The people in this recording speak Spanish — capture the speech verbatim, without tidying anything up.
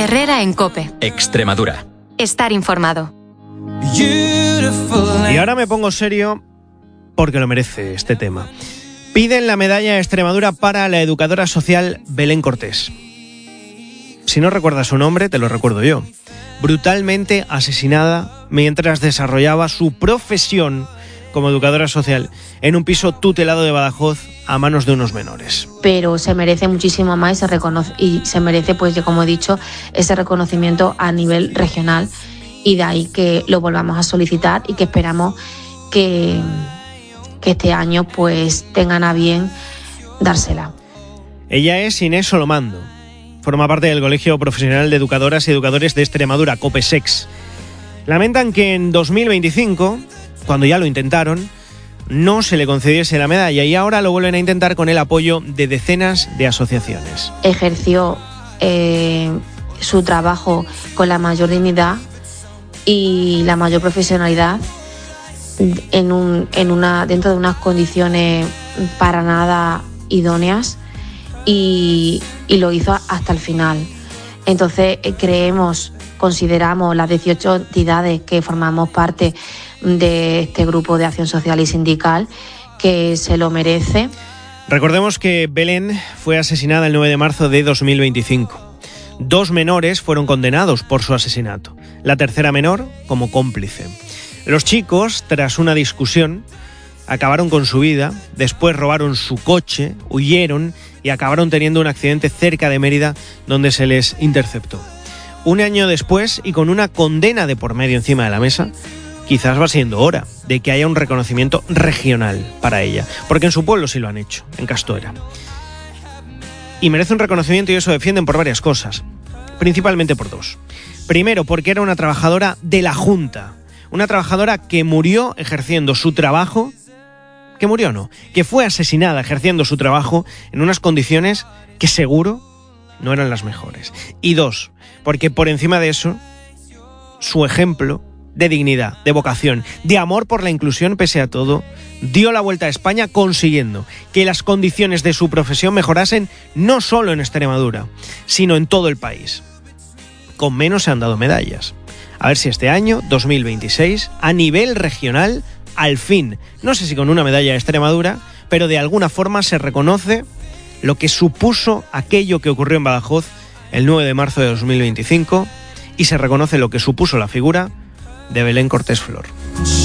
Herrera en COPE. Extremadura. Estar informado. Y ahora me pongo serio porque lo merece este tema. Piden la medalla de Extremadura para la educadora social Belén Cortés. Si no recuerdas su nombre, te lo recuerdo yo. Brutalmente asesinada mientras desarrollaba su profesión como educadora social en un piso tutelado de Badajoz a manos de unos menores. Pero se merece muchísimo más y se, reconoce, y se merece, pues, como he dicho, ese reconocimiento a nivel regional, y de ahí que lo volvamos a solicitar y que esperamos que, que este año pues tengan a bien dársela. Ella es Inés Solomando. Forma parte del Colegio Profesional de Educadoras y Educadores de Extremadura, COPESEX. Lamentan que en dos mil veinticinco, cuando ya lo intentaron, no se le concediese la medalla, y ahora lo vuelven a intentar con el apoyo de decenas de asociaciones. Ejerció eh, su trabajo con la mayor dignidad y la mayor profesionalidad en un, en una, dentro de unas condiciones para nada idóneas, y, y lo hizo hasta el final. Entonces creemos, consideramos las dieciocho entidades que formamos parte de este grupo de acción social y sindical que se lo merece. Recordemos que Belén fue asesinada el nueve de marzo de dos mil veinticinco. Dos menores fueron condenados por su asesinato, la tercera menor como cómplice. Los chicos, tras una discusión, acabaron con su vida, después robaron su coche, huyeron y acabaron teniendo un accidente cerca de Mérida donde se les interceptó. Un año después, y con una condena de por medio encima de la mesa, quizás va siendo hora de que haya un reconocimiento regional para ella, porque en su pueblo sí lo han hecho, en Castuera. Y merece un reconocimiento, y eso defienden por varias cosas, principalmente por dos. Primero, porque era una trabajadora de la Junta, una trabajadora que murió ejerciendo su trabajo, que murió no, que fue asesinada ejerciendo su trabajo en unas condiciones que seguro no eran las mejores. Y dos, porque por encima de eso, su ejemplo de dignidad, de vocación, de amor por la inclusión pese a todo, dio la vuelta a España consiguiendo que las condiciones de su profesión mejorasen no solo en Extremadura, sino en todo el país. Con menos se han dado medallas. A ver si este año, dos mil veintiséis, a nivel regional, al fin, no sé si con una medalla de Extremadura, pero de alguna forma se reconoce lo que supuso aquello que ocurrió en Badajoz el nueve de marzo de dos mil veinticinco, y se reconoce lo que supuso la figura de Belén Cortés Flor.